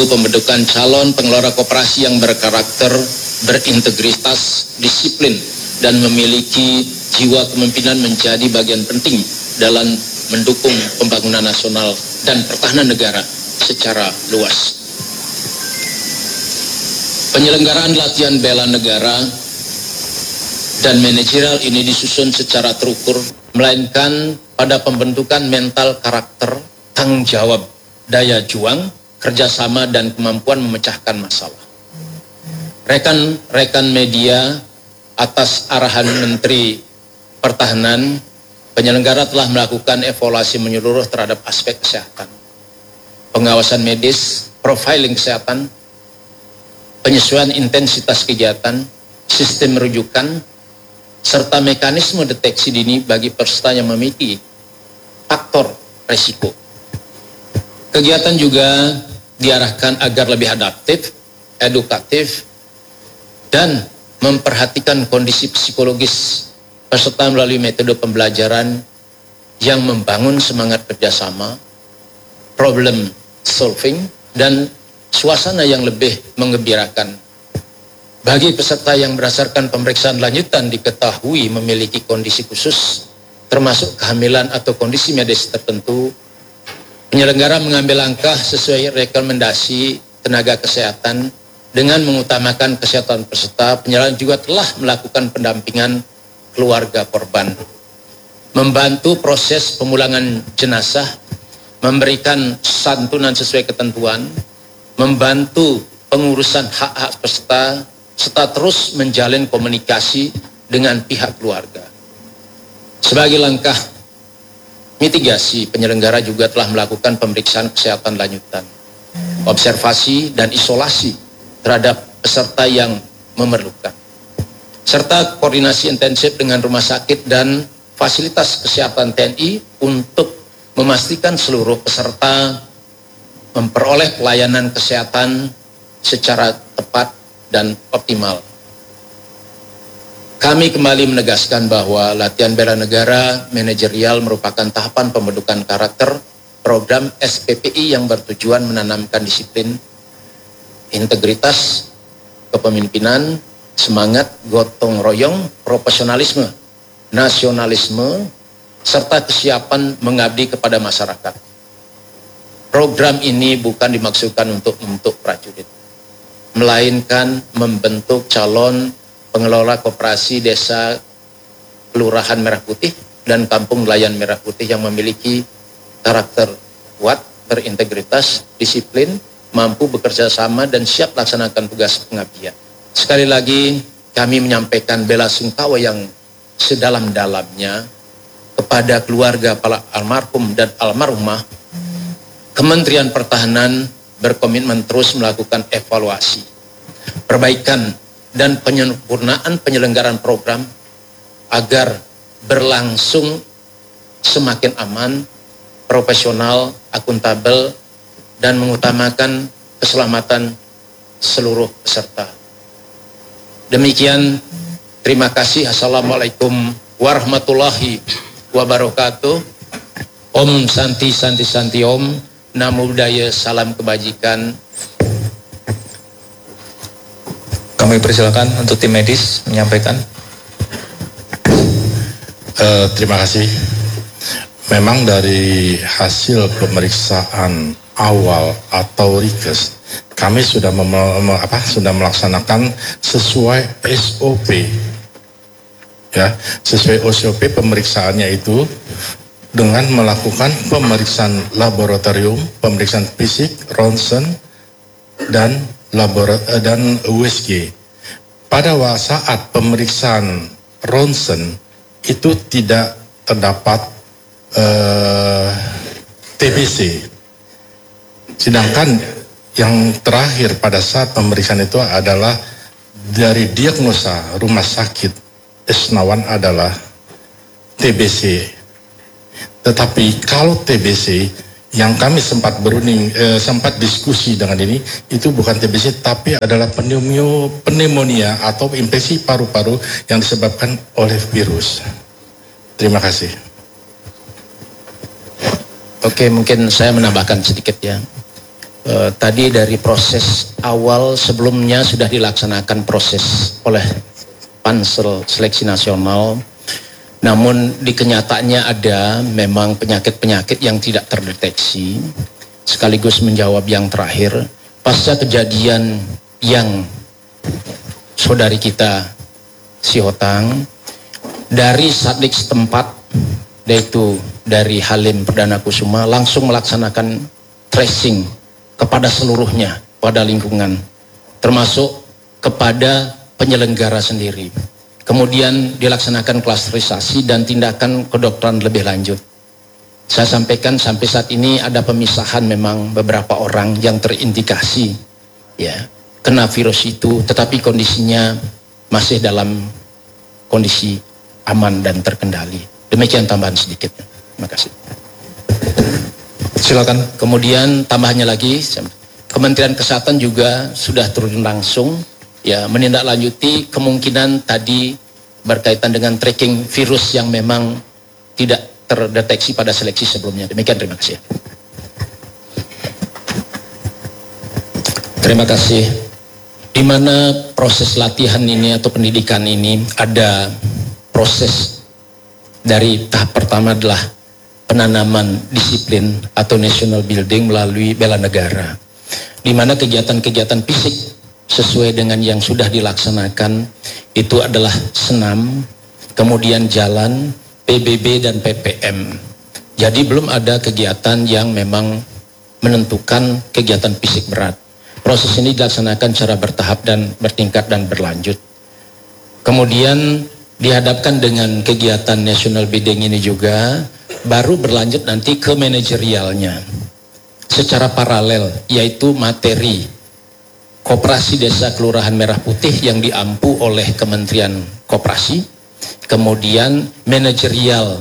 pembentukan calon pengelola koperasi yang berkarakter, berintegritas, disiplin, dan memiliki jiwa kepemimpinan menjadi bagian penting dalam mendukung pembangunan nasional dan pertahanan negara secara luas. Penyelenggaraan latihan bela negara dan manajerial ini disusun secara terukur, melainkan pada pembentukan mental karakter, tanggung jawab, daya juang, kerjasama, dan kemampuan memecahkan masalah. Rekan-rekan media, atas arahan Menteri Pertahanan, penyelenggara telah melakukan evaluasi menyeluruh terhadap aspek kesehatan, pengawasan medis, profiling kesehatan, penyesuaian intensitas kegiatan, sistem rujukan, serta mekanisme deteksi dini bagi peserta yang memiliki faktor risiko. Kegiatan juga diarahkan agar lebih adaptif, edukatif, dan memperhatikan kondisi psikologis peserta melalui metode pembelajaran yang membangun semangat kerjasama, problem solving, dan suasana yang lebih menggembirakan. Bagi peserta yang berdasarkan pemeriksaan lanjutan diketahui memiliki kondisi khusus, termasuk kehamilan atau kondisi medis tertentu, penyelenggara mengambil langkah sesuai rekomendasi tenaga kesehatan dengan mengutamakan kesehatan peserta. Penyelenggara juga telah melakukan pendampingan keluarga korban, membantu proses pemulangan jenazah, memberikan santunan sesuai ketentuan, membantu pengurusan hak-hak peserta, serta terus menjalin komunikasi dengan pihak keluarga. Sebagai langkah mitigasi, penyelenggara juga telah melakukan pemeriksaan kesehatan lanjutan, observasi dan isolasi terhadap peserta yang memerlukan, serta koordinasi intensif dengan rumah sakit dan fasilitas kesehatan TNI untuk memastikan seluruh peserta memperoleh pelayanan kesehatan secara tepat dan optimal. Kami kembali menegaskan bahwa latihan bela negara manajerial merupakan tahapan pembentukan karakter program SPPI yang bertujuan menanamkan disiplin, integritas, kepemimpinan, semangat gotong royong, profesionalisme, nasionalisme, serta kesiapan mengabdi kepada masyarakat. Program ini bukan dimaksudkan untuk membentuk prajurit, melainkan membentuk calon pengelola koperasi desa Kelurahan Merah Putih dan Kampung Nelayan Merah Putih yang memiliki karakter kuat, berintegritas, disiplin, mampu bekerja sama, dan siap laksanakan tugas pengabdian. Sekali lagi, kami menyampaikan bela sungkawa yang sedalam-dalamnya kepada keluarga para almarhum dan almarhumah. Kementerian Pertahanan berkomitmen terus melakukan evaluasi, perbaikan, dan penyempurnaan penyelenggaraan program agar berlangsung semakin aman, profesional, akuntabel, dan mengutamakan keselamatan seluruh peserta. Demikian, terima kasih. Assalamualaikum warahmatullahi wabarakatuh. Om Santi Santi Santi Om. Namo Buddhaya, salam kebajikan. Kami persilakan untuk tim medis menyampaikan. Terima kasih. Memang dari hasil pemeriksaan awal atau rikes, kami sudah melaksanakan sesuai SOP. Ya, sesuai SOP pemeriksaannya itu dengan melakukan pemeriksaan laboratorium, pemeriksaan fisik, ronsen, dan USG. Pada saat pemeriksaan ronsen itu tidak terdapat TBC. Sedangkan yang terakhir pada saat pemeriksaan itu adalah dari diagnosa rumah sakit Esnawan adalah TBC. Tetapi kalau TBC yang kami sempat sempat diskusi dengan ini, itu bukan TBC tapi adalah pneumonia atau infeksi paru-paru yang disebabkan oleh virus. Terima kasih. Oke, mungkin saya menambahkan sedikit ya. tadi dari proses awal sebelumnya sudah dilaksanakan proses oleh Pansel Seleksi Nasional, namun di kenyataannya ada memang penyakit-penyakit yang tidak terdeteksi. Sekaligus menjawab yang terakhir, pasca kejadian yang saudari kita Si Hotang, dari Satdik setempat, yaitu dari Halim Perdana Kusuma, langsung melaksanakan tracing kepada seluruhnya, pada lingkungan, termasuk kepada penyelenggara sendiri. Kemudian dilaksanakan klasterisasi dan tindakan kedokteran lebih lanjut. Saya sampaikan sampai saat ini ada pemisahan memang beberapa orang yang terindikasi ya kena virus itu, tetapi kondisinya masih dalam kondisi aman dan terkendali. Demikian tambahan sedikit. Terima kasih. Silakan. Kemudian tambahannya lagi, Kementerian Kesehatan juga sudah turun langsung ya menindaklanjuti kemungkinan tadi berkaitan dengan tracking virus yang memang tidak terdeteksi pada seleksi sebelumnya. Demikian, terima kasih. Terima kasih. Di mana proses latihan ini atau pendidikan ini ada proses dari tahap pertama adalah penanaman disiplin atau national building melalui bela negara, di mana kegiatan-kegiatan fisik sesuai dengan yang sudah dilaksanakan itu adalah senam, kemudian jalan, PBB dan PPM. Jadi belum ada kegiatan yang memang menentukan kegiatan fisik berat. Proses ini dilaksanakan secara bertahap dan bertingkat dan berlanjut. Kemudian dihadapkan dengan kegiatan national building ini juga, baru berlanjut nanti ke manajerialnya. Secara paralel, yaitu materi Koperasi Desa Kelurahan Merah Putih yang diampu oleh Kementerian Koperasi, kemudian manajerial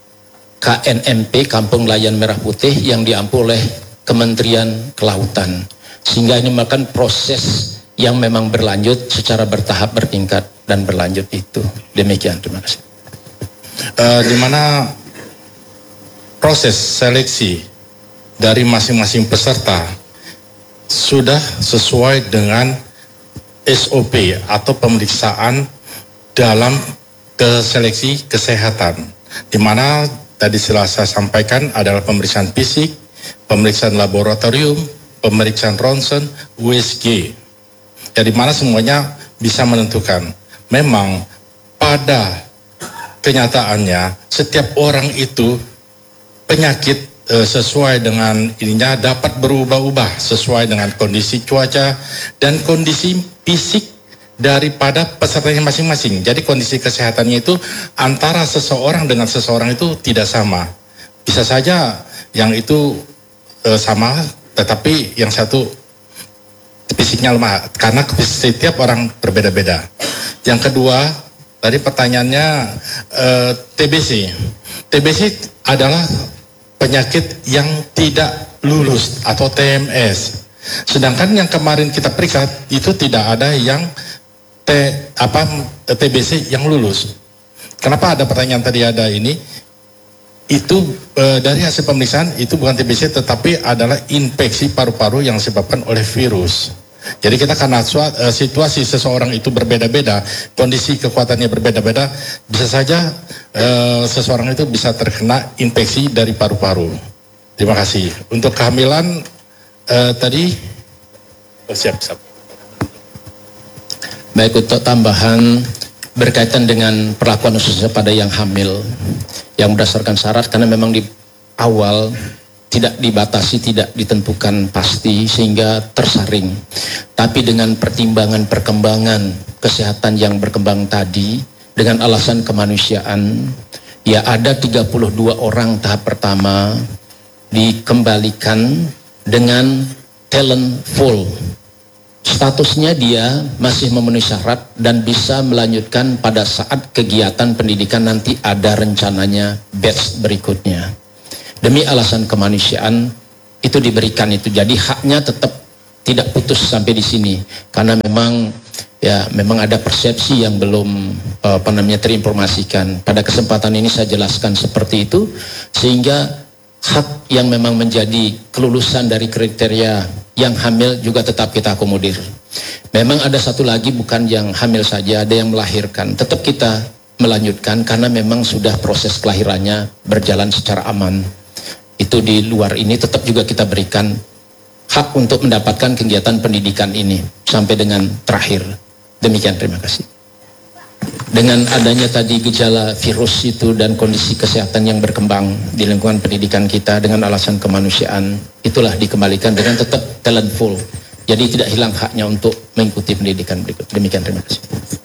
KNMP Kampung Nelayan Merah Putih yang diampu oleh Kementerian Kelautan. Sehingga ini merupakan proses yang memang berlanjut secara bertahap, bertingkat, dan berlanjut itu. Demikian, terima kasih. Di mana proses seleksi dari masing-masing peserta sudah sesuai dengan SOP atau pemeriksaan dalam seleksi kesehatan, di mana tadi saya sampaikan adalah pemeriksaan fisik, pemeriksaan laboratorium, pemeriksaan ronsen, USG, dari mana semuanya bisa menentukan. Memang pada kenyataannya setiap orang itu penyakit sesuai dengan ininya dapat berubah-ubah sesuai dengan kondisi cuaca dan kondisi fisik daripada pesertanya masing-masing. Jadi kondisi kesehatannya itu antara seseorang dengan seseorang itu tidak sama. Bisa saja yang itu sama, tetapi yang satu fisiknya lemah, karena setiap orang berbeda-beda. Yang kedua, tadi pertanyaannya TBC. TBC adalah penyakit yang tidak lulus atau TMS. Sedangkan yang kemarin kita periksa itu tidak ada yang TBC yang lulus. Kenapa ada pertanyaan tadi ada ini? Itu dari hasil pemeriksaan itu bukan TBC tetapi adalah infeksi paru-paru yang disebabkan oleh virus. Jadi kita karena situasi seseorang itu berbeda-beda, kondisi kekuatannya berbeda-beda, bisa saja seseorang itu bisa terkena infeksi dari paru-paru. Terima kasih. Untuk kehamilan tadi siap. Baik, untuk tambahan berkaitan dengan perlakuan khususnya pada yang hamil yang berdasarkan syarat, karena memang di awal tidak dibatasi, tidak ditentukan pasti sehingga tersaring. Tapi dengan pertimbangan perkembangan kesehatan yang berkembang tadi, dengan alasan kemanusiaan, ya ada 32 orang tahap pertama dikembalikan dengan talent full. Statusnya dia masih memenuhi syarat dan bisa melanjutkan pada saat kegiatan pendidikan nanti ada rencananya batch berikutnya. Demi alasan kemanusiaan itu diberikan itu. Jadi haknya tetap tidak putus sampai di sini. Karena memang ada persepsi yang belum terinformasikan. Pada kesempatan ini saya jelaskan seperti itu sehingga hak yang memang menjadi kelulusan dari kriteria yang hamil juga tetap kita akomodir. Memang ada satu lagi bukan yang hamil saja, ada yang melahirkan. Tetap kita melanjutkan karena memang sudah proses kelahirannya berjalan secara aman. Itu di luar ini tetap juga kita berikan hak untuk mendapatkan kegiatan pendidikan ini sampai dengan terakhir. Demikian, terima kasih. Dengan adanya tadi gejala virus itu dan kondisi kesehatan yang berkembang di lingkungan pendidikan kita dengan alasan kemanusiaan, itulah dikembalikan dengan tetap talent full. Jadi tidak hilang haknya untuk mengikuti pendidikan berikut. Demikian, terima kasih.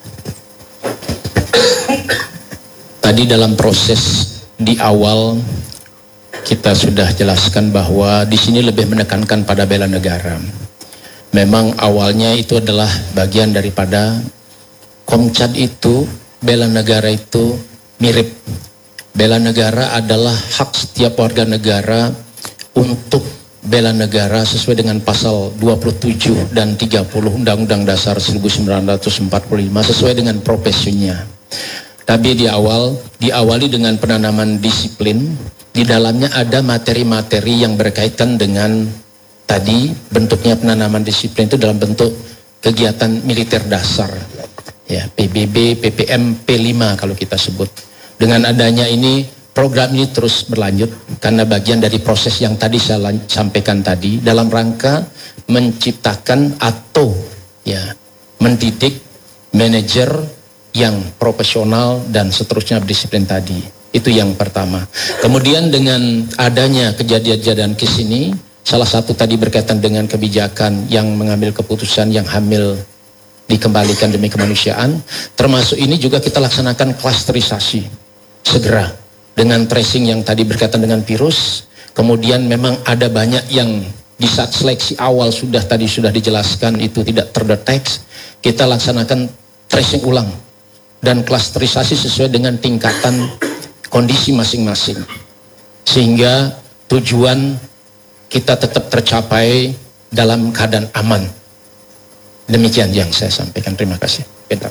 Tadi dalam proses di awal kita sudah jelaskan bahwa di sini lebih menekankan pada bela negara. Memang awalnya itu adalah bagian daripada Komcat itu, bela negara itu mirip. Bela negara adalah hak setiap warga negara untuk bela negara sesuai dengan pasal 27 dan 30 Undang-Undang Dasar 1945 sesuai dengan profesinya. Tapi diawali dengan penanaman disiplin, di dalamnya ada materi-materi yang berkaitan dengan tadi bentuknya penanaman disiplin itu dalam bentuk kegiatan militer dasar. Ya, PBB, PPM, P5 kalau kita sebut. Dengan adanya ini, program ini terus berlanjut karena bagian dari proses yang tadi saya sampaikan tadi dalam rangka menciptakan atau ya mendidik manajer yang profesional dan seterusnya berdisiplin tadi. Itu yang pertama. Kemudian dengan adanya kejadian-kejadian ke sini, salah satu tadi berkaitan dengan kebijakan yang mengambil keputusan yang hamil dikembalikan demi kemanusiaan, termasuk ini juga kita laksanakan klasterisasi segera dengan tracing yang tadi berkaitan dengan virus. Kemudian memang ada banyak yang di saat seleksi awal sudah dijelaskan itu tidak terdeteksi, kita laksanakan tracing ulang dan klasterisasi sesuai dengan tingkatan kondisi masing-masing sehingga tujuan kita tetap tercapai dalam keadaan aman. Demikian yang saya sampaikan. Terima kasih.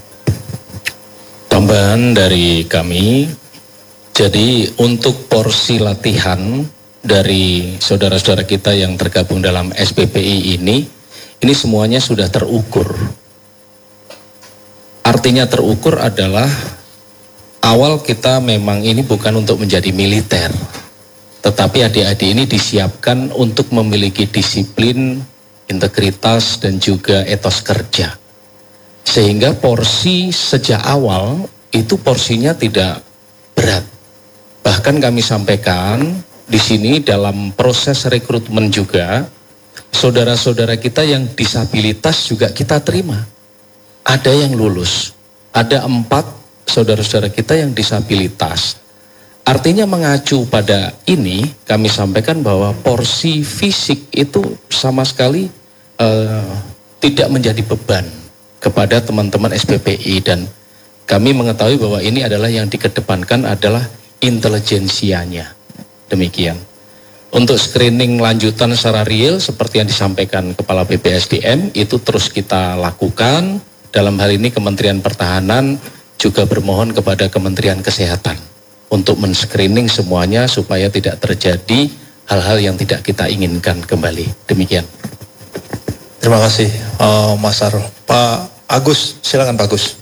Tambahan dari kami, jadi untuk porsi latihan dari saudara-saudara kita yang tergabung dalam SPPI ini semuanya sudah terukur. Artinya terukur adalah awal kita memang ini bukan untuk menjadi militer, tetapi adik-adik ini disiapkan untuk memiliki disiplin, integritas dan juga etos kerja. Sehingga porsi sejak awal itu porsinya tidak berat. Bahkan kami sampaikan di sini dalam proses rekrutmen juga saudara-saudara kita yang disabilitas juga kita terima. Ada yang lulus. Ada 4 saudara-saudara kita yang disabilitas. Artinya mengacu pada ini kami sampaikan bahwa porsi fisik itu sama sekali tidak menjadi beban kepada teman-teman SPPI dan kami mengetahui bahwa ini adalah yang dikedepankan adalah intelijensianya. Demikian. Untuk screening lanjutan secara real seperti yang disampaikan Kepala BPSDM itu terus kita lakukan. Dalam hal ini Kementerian Pertahanan juga bermohon kepada Kementerian Kesehatan untuk men-screening semuanya supaya tidak terjadi hal-hal yang tidak kita inginkan kembali. Demikian. Terima kasih Mas Sarul. Pak Agus, silakan Pak Agus.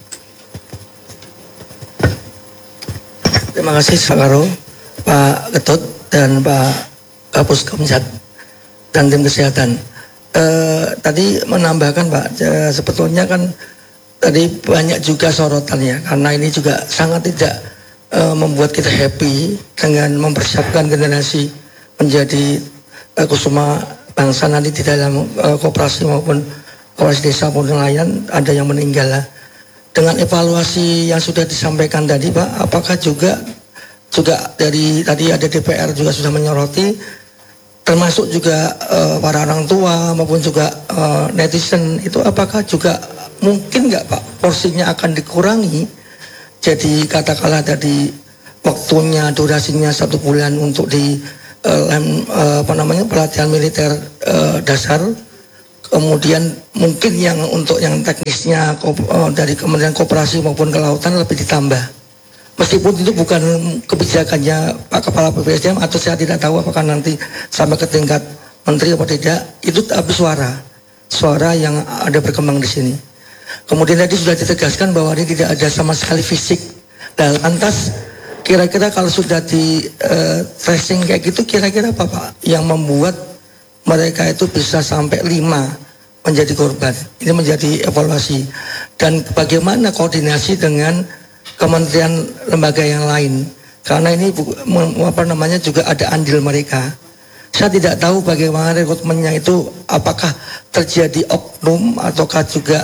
Terima kasih Pak Karo, Pak Ketut dan Pak Kapus Komcat dan tim kesehatan. Tadi menambahkan Pak, sebetulnya kan tadi banyak juga sorotan ya, karena ini juga sangat tidak membuat kita happy dengan mempersiapkan generasi menjadi kusuma bangsa nanti di dalam koperasi maupun koperasi desa maupun nelayan ada yang meninggal lah. Dengan evaluasi yang sudah disampaikan tadi Pak, apakah juga dari tadi ada DPR juga sudah menyoroti, termasuk juga para orang tua maupun juga netizen itu apakah juga mungkin nggak Pak porsinya akan dikurangi? Jadi katakanlah tadi waktunya durasinya 1 bulan untuk di pelatihan militer dasar, kemudian mungkin yang untuk yang teknisnya dari Kementerian Koperasi maupun Kelautan lebih ditambah. Meskipun itu bukan kebijakannya Pak Kepala BPSDM atau saya tidak tahu apakah nanti sampai ke tingkat menteri apa tidak, itu tapi suara yang ada berkembang di sini. Kemudian tadi sudah ditegaskan bahwa ini tidak ada sama sekali fisik. Nah, lantas kira-kira kalau sudah di tracing kayak gitu, kira-kira apa Pak yang membuat mereka itu bisa sampai 5 menjadi korban? Ini menjadi evaluasi. Dan bagaimana koordinasi dengan kementerian lembaga yang lain? Karena ini juga ada andil mereka. Saya tidak tahu bagaimana rekrutmennya itu, apakah terjadi oknum ataukah juga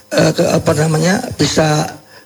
bisa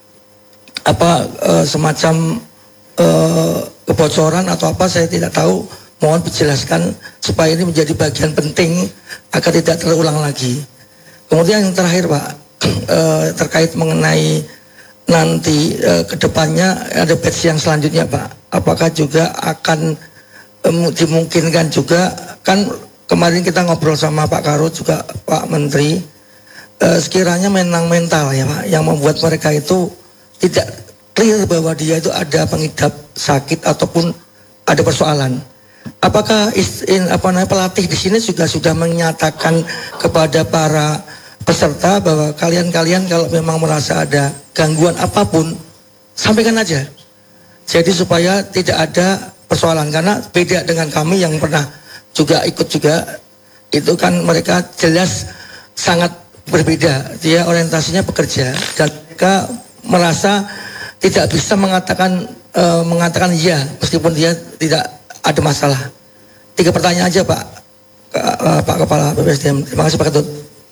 semacam kebocoran atau apa, saya tidak tahu. Mohon dijelaskan supaya ini menjadi bagian penting agar tidak terulang lagi. Kemudian yang terakhir Pak, terkait mengenai nanti kedepannya ada batch yang selanjutnya Pak, apakah juga akan dimungkinkan juga, kan kemarin kita ngobrol sama Pak Karut juga Pak Menteri, sekiranya mental ya Pak, yang membuat mereka itu tidak clear bahwa dia itu ada pengidap sakit ataupun ada persoalan. Apakah pelatih di sini juga sudah menyatakan kepada para peserta bahwa kalian kalau memang merasa ada gangguan apapun, sampaikan aja. Jadi supaya tidak ada persoalan, karena beda dengan kami yang pernah juga ikut juga, itu kan mereka jelas sangat berbeda. Dia orientasinya bekerja dan mereka merasa tidak bisa mengatakan iya meskipun dia tidak ada masalah. 3 pertanyaan aja Pak Kepala BPSDM. Terima kasih Pak Ketut.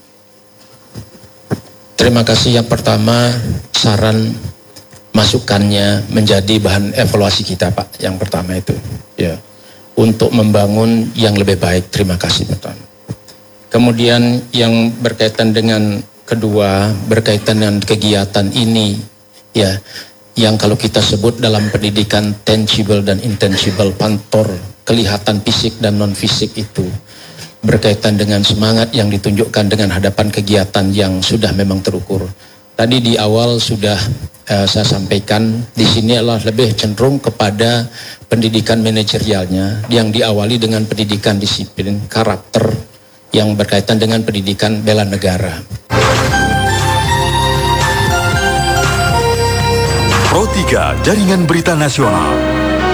Terima kasih. Yang pertama, saran masukannya menjadi bahan evaluasi kita Pak. Yang pertama itu ya, untuk membangun yang lebih baik. Terima kasih pertama. Kemudian yang berkaitan dengan kedua, berkaitan dengan kegiatan ini ya, yang kalau kita sebut dalam pendidikan tangible dan intangible, pantor, kelihatan fisik dan non fisik itu berkaitan dengan semangat yang ditunjukkan dengan hadapan kegiatan yang sudah memang terukur. Tadi di awal sudah saya sampaikan, di sini adalah lebih cenderung kepada pendidikan manajerialnya yang diawali dengan pendidikan disiplin, karakter yang berkaitan dengan pendidikan bela negara. Pro 3 Jaringan Berita Nasional.